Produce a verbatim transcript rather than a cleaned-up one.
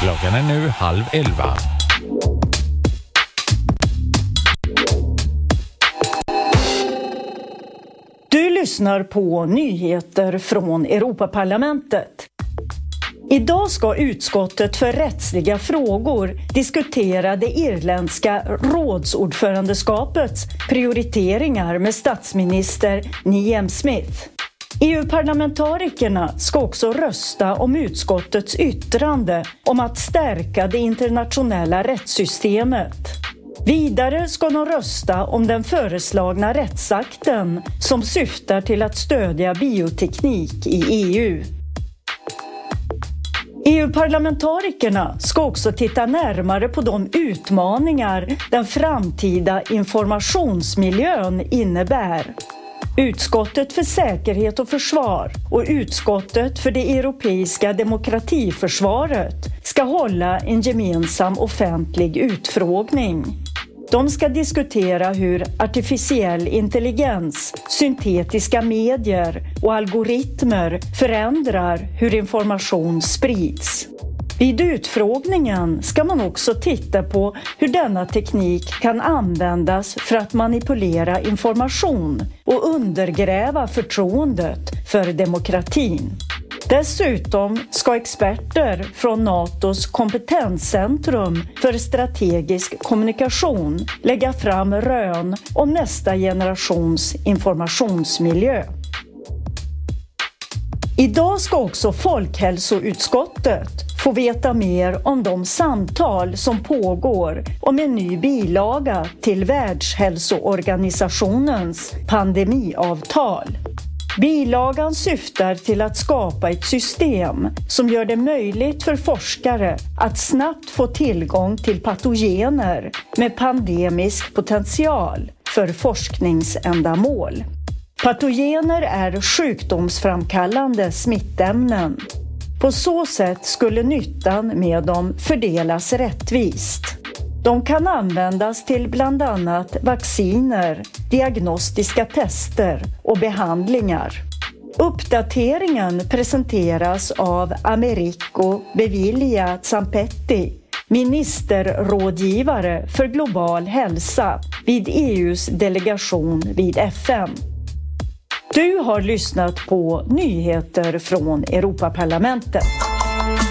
Klockan är nu halv elva. Du lyssnar på nyheter från Europaparlamentet. Idag ska utskottet för rättsliga frågor diskutera det irländska rådsordförandeskapets prioriteringar med statsminister Liam Smith. E U-parlamentarikerna ska också rösta om utskottets yttrande om att stärka det internationella rättssystemet. Vidare ska de rösta om den föreslagna rättsakten som syftar till att stödja bioteknik i E U. E U-parlamentarikerna ska också titta närmare på de utmaningar den framtida informationsmiljön innebär. Utskottet för säkerhet och försvar och utskottet för det europeiska demokratiförsvaret ska hålla en gemensam offentlig utfrågning. De ska diskutera hur artificiell intelligens, syntetiska medier och algoritmer förändrar hur information sprids. Vid utfrågningen ska man också titta på hur denna teknik kan användas för att manipulera information och undergräva förtroendet för demokratin. Dessutom ska experter från NATOs kompetenscentrum för strategisk kommunikation lägga fram rön om nästa generations informationsmiljö. Idag ska också Folkhälsoutskottet få veta mer om de samtal som pågår om en ny bilaga till Världshälsoorganisationens pandemiavtal. Bilagan syftar till att skapa ett system som gör det möjligt för forskare att snabbt få tillgång till patogener med pandemisk potential för forskningsändamål. Patogener är sjukdomsframkallande smittämnen. På så sätt skulle nyttan med dem fördelas rättvist. De kan användas till bland annat vacciner, diagnostiska tester och behandlingar. Uppdateringen presenteras av Americo Bevilja Zampetti, ministerrådgivare för global hälsa vid E U:s delegation vid F N. Du har lyssnat på nyheter från Europaparlamentet.